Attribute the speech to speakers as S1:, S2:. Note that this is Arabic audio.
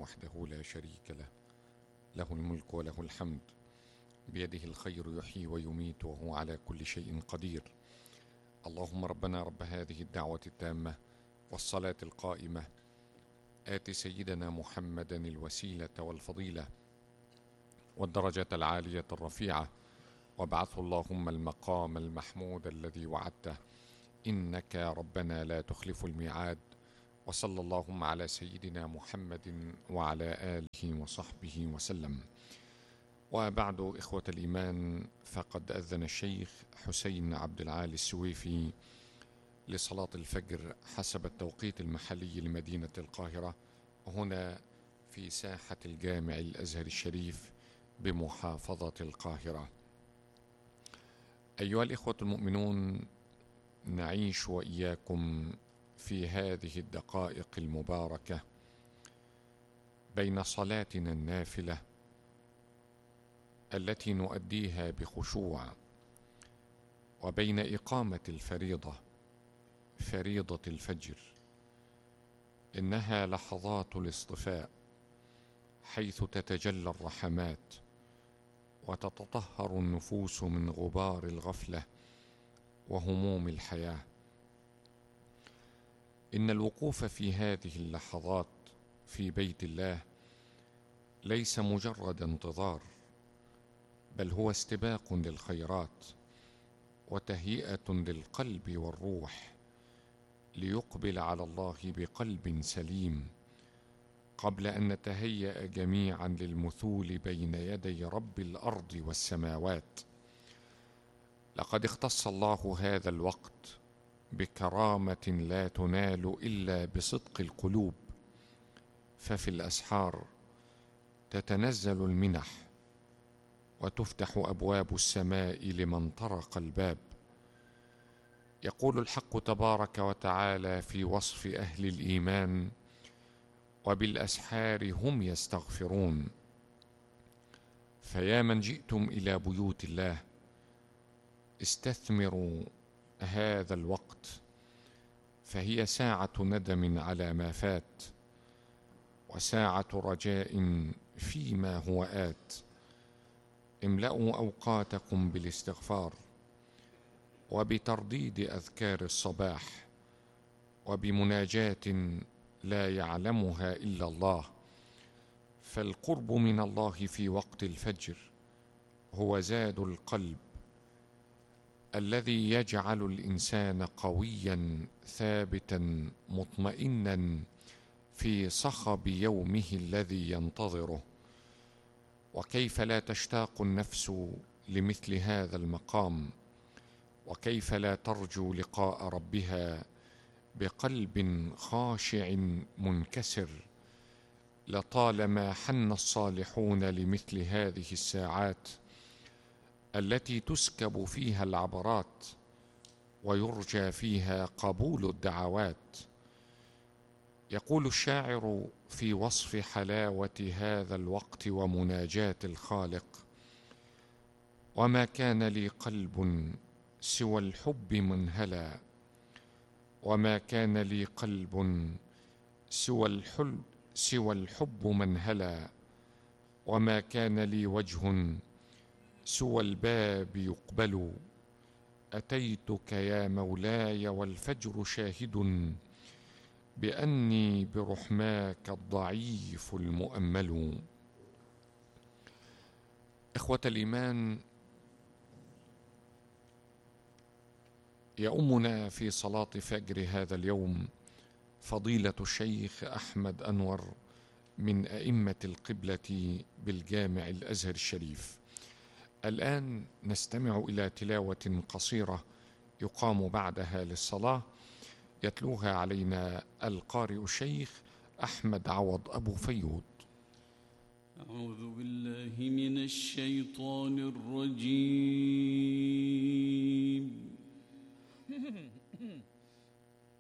S1: وحده لا شريك له، له الملك وله الحمد، بيده الخير يحيي ويميت وهو على كل شيء قدير. اللهم ربنا رب هذه الدعوة التامة والصلاة القائمة، آت سيدنا محمدا الوسيلة والفضيلة والدرجة العالية الرفيعة، وابعثه اللهم المقام المحمود الذي وعدته، إنك ربنا لا تخلف الميعاد. وصلى اللهم على سيدنا محمد وعلى آله وصحبه وسلم. وبعد، إخوة الإيمان، فقد أذن الشيخ حسين عبد العالي السويفي لصلاة الفجر حسب التوقيت المحلي لمدينة القاهرة، هنا في ساحة الجامع الأزهر الشريف بمحافظة القاهرة. أيها الإخوة المؤمنون، نعيش وإياكم في هذه الدقائق المباركة بين صلاتنا النافلة التي نؤديها بخشوع وبين إقامة الفريضة، فريضة الفجر. إنها لحظات الاصطفاء، حيث تتجلى الرحمات وتتطهر النفوس من غبار الغفلة وهموم الحياة. إن الوقوف في هذه اللحظات في بيت الله ليس مجرد انتظار، بل هو استباق للخيرات وتهيئة للقلب والروح ليقبل على الله بقلب سليم، قبل أن نتهيأ جميعا للمثول بين يدي رب الأرض والسماوات. لقد اختص الله هذا الوقت بكرامة لا تنال إلا بصدق القلوب، ففي الأسحار تتنزل المنح وتفتح أبواب السماء لمن طرق الباب. يقول الحق تبارك وتعالى في وصف أهل الإيمان: وبالأسحار هم يستغفرون. فيا من جئتم إلى بيوت الله، استثمروا هذا الوقت، فهي ساعة ندم على ما فات وساعة رجاء فيما هو آت. املأوا أوقاتكم بالاستغفار وبترديد أذكار الصباح وبمناجاة لا يعلمها إلا الله، فالقرب من الله في وقت الفجر هو زاد القلب الذي يجعل الإنسان قويا ثابتا مطمئنا في صخب يومه الذي ينتظره. وكيف لا تشتاق النفس لمثل هذا المقام، وكيف لا ترجو لقاء ربها بقلب خاشع منكسر. لطالما حن الصالحون لمثل هذه الساعات التي تسكب فيها العبرات ويرجى فيها قبول الدعوات. يقول الشاعر في وصف حلاوة هذا الوقت ومناجاة الخالق: وما كان لي قلب سوى الحب منهلا، وما كان لي قلب سوى الحب منهلا، وما كان لي وجه سوى الباب يقبل. أتيتك يا مولاي والفجر شاهد بأني برحماك الضعيف المؤمل. إخوة الإيمان، يؤمنا في صلاة فجر هذا اليوم فضيلة الشيخ أحمد أنور من أئمة القبلة بالجامع الأزهر الشريف. الآن نستمع إلى تلاوة قصيرة يقام بعدها للصلاة، يتلوها علينا القارئ الشيخ أحمد عوض أبو فيوض.
S2: أعوذ بالله من الشيطان الرجيم.